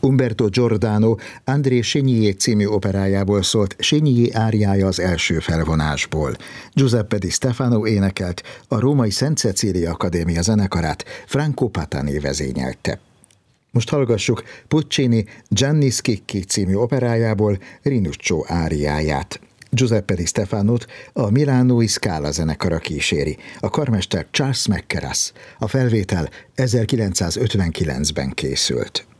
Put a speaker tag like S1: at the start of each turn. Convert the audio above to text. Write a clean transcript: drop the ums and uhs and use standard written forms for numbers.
S1: Umberto Giordano André Chenier című operájából szólt Chenier áriája az első felvonásból. Giuseppe Di Stefano énekelt, a római Szent Cecília Akadémia zenekarát Franco Patani vezényelte. Most hallgassuk Puccini Gianni Schicchi című operájából Rinuccio áriáját. Giuseppe Di Stefanót a milánói Scala zenekara kíséri, a karmester Charles McCarras. A felvétel 1959-ben készült.